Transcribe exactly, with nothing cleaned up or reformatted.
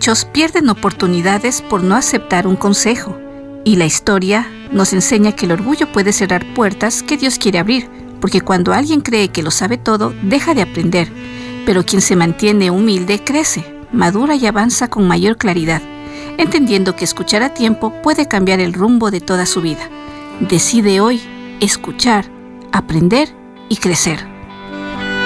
Muchos pierden oportunidades por no aceptar un consejo, y la historia nos enseña que el orgullo puede cerrar puertas que Dios quiere abrir, porque cuando alguien cree que lo sabe todo, deja de aprender, pero quien se mantiene humilde crece, madura y avanza con mayor claridad, entendiendo que escuchar a tiempo puede cambiar el rumbo de toda su vida. Decide hoy escuchar, aprender y crecer.